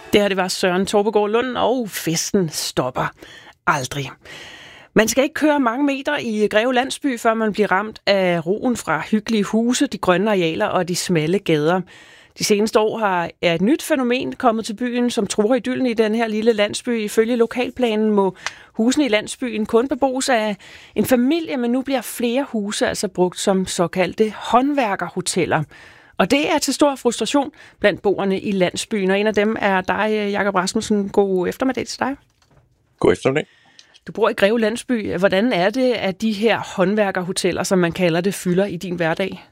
Det her, det var Søren Torpegaard Lund, og festen stopper aldrig. Man skal ikke køre mange meter i Greve Landsby, før man bliver ramt af roen fra hyggelige huse, de grønne arealer og de smalle gader. De seneste år er et nyt fænomen kommet til byen, som truer idyllen i den her lille landsby. Ifølge lokalplanen må husene i landsbyen kun bebos af en familie, men nu bliver flere huse altså brugt som såkaldte håndværkerhoteller. Og det er til stor frustration blandt boerne i landsbyen, og en af dem er dig, Jakob Rasmussen. God eftermiddag til dig. God eftermiddag. Du bor i Greve Landsby. Hvordan er det, at de her håndværkerhoteller, som man kalder det, fylder i din hverdag?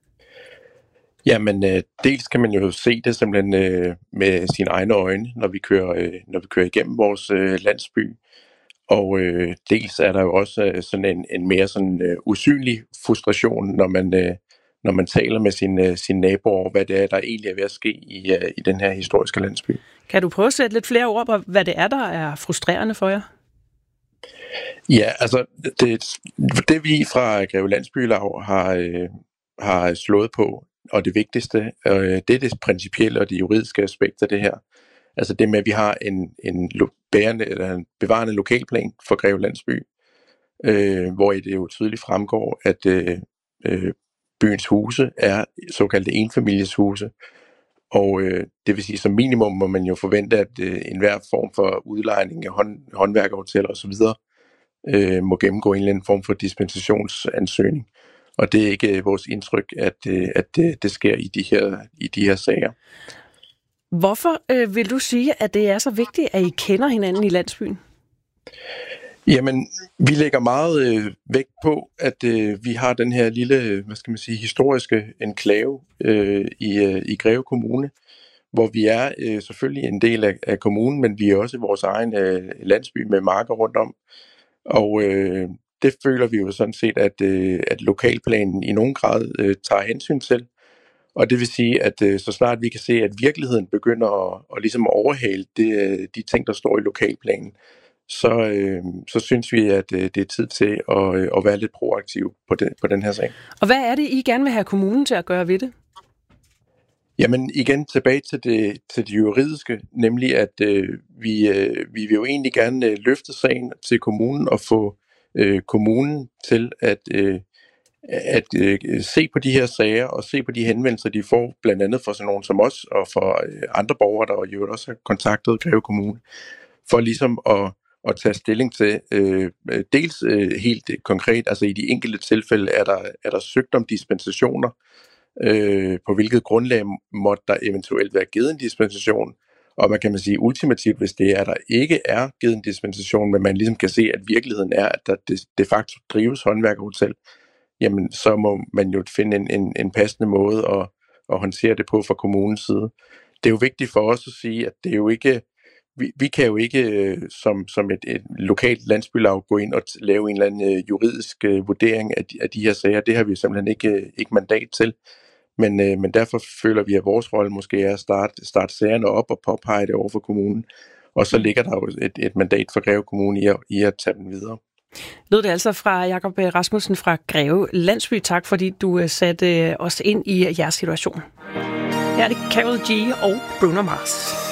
Jamen, dels kan man jo se det simpelthen med sine egne øjne, når vi kører igennem vores landsby. Og dels er der jo også sådan en mere sådan usynlig frustration, når man taler med sine naboer, hvad det er, der egentlig er ved at ske i den her historiske landsby. Kan du prøve at sætte lidt flere ord på, hvad det er, der er frustrerende for jer? Ja, altså det vi fra Greve Landsbylav har slået på, og det vigtigste, det er det principielle og det juridiske aspekt af det her. Altså det med, at vi har en bevarende lokalplan for Greve Landsby, hvor det jo tydeligt fremgår, at byens huse er såkaldte enfamilieshuse. Og det vil sige, som minimum må man jo forvente, at enhver form for udlejning af håndværkerhoteller osv. Må gennemgå en eller anden form for dispensationsansøgning. Og det er ikke vores indtryk, at det sker i de her sager. Hvorfor vil du sige, at det er så vigtigt, at I kender hinanden i landsbyen? Jamen, vi lægger meget vægt på, at vi har den her lille, historiske enklave i Greve Kommune, hvor vi er selvfølgelig en del af kommunen, men vi er også vores egen landsby med marker rundt om. Og det føler vi jo sådan set, at lokalplanen i nogen grad tager hensyn til. Og det vil sige, at så snart vi kan se, at virkeligheden begynder at ligesom overhale de ting, der står i lokalplanen, så synes vi, at det er tid til at være lidt proaktiv på den her sag. Og hvad er det, I gerne vil have kommunen til at gøre ved det? Jamen igen tilbage til det juridiske, nemlig at vi vil jo egentlig gerne løfte sagen til kommunen og få kommunen til at se på de her sager og se på de henvendelser, de får, blandt andet for sådan nogen som os og for andre borgere, der jo også har kontaktet Greve Kommune, for ligesom at tage stilling til dels helt konkret, altså i de enkelte tilfælde er der søgt om dispensationer, på hvilket grundlag måtte der eventuelt være givet en dispensation, og man kan sige ultimativt, hvis det er, der ikke er givet en dispensation, men man ligesom kan se, at virkeligheden er, at der de facto drives håndværkerhotel, jamen så må man jo finde en passende måde at håndtere det på fra kommunens side. Det er jo vigtigt for os at sige, at det er jo ikke, vi kan jo ikke som et lokalt landsbylav gå ind og lave en eller anden juridisk vurdering af de her sager. Det har vi simpelthen ikke mandat til. Men derfor føler vi, at vores rolle måske er at starte sagerne op og påpege det over for kommunen. Og så ligger der jo et mandat for Greve Kommune i at tage dem videre. Lød det altså fra Jakob Rasmussen fra Greve Landsby. Tak fordi du satte os ind i jeres situation. Her er det Karol G og Bruno Mars.